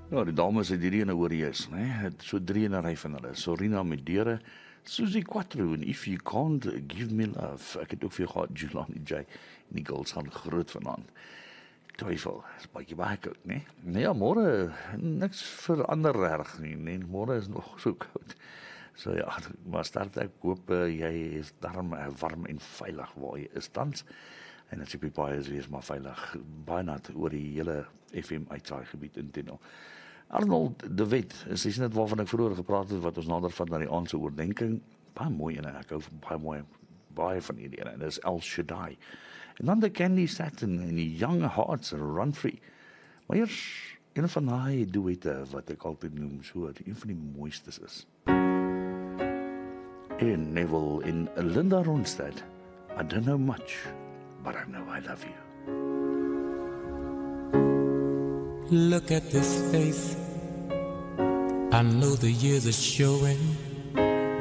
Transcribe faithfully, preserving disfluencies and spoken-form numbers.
Ja, die dames het hierdie ene oor die is, né? Het so drie in 'n ry van hulle. Sorina Medere, Susie Quattro en If You Can't Give Me Love. Ek het ook vir gehad Julani J. En die girls gaan groot vanaand. Twyfel, is baie baie koud, né? Nee, ja, môre niks verander reg nie, nee, môre is nog so koud. So ja, maar start ek hoop uh, jy is darm uh, warm en veilig waar jy is tans. En as jy by baie is, wees maar veilig, baie nat oor die hele F M uitsaai gebied in Tenno. Arnold de Wet, is dis net waarvan ek vroeër gepraat het, wat ons nader vat na die aandse oordenking, baie mooi en ek hou baie mooi, baie van hierdie ene, en dis El Shaddai. En dan de Candy Satin en die Young Hearts Run Free. Maar eers, een van die duette wat ek altyd noem, so, een van die mooistes is. En Neville en Linda Ronstadt, I don't know much, but I know I love you. Look at this face, I know the years are showing.